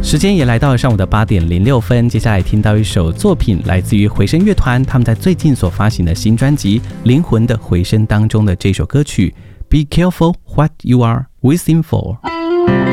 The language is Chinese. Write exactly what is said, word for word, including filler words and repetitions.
时间也来到了上午的八点零六分，接下来听到一首作品，来自于回声乐团，他们在最近所发行的新专辑《灵魂的回声》当中的这首歌曲《Be Careful What You Are Wishing For》。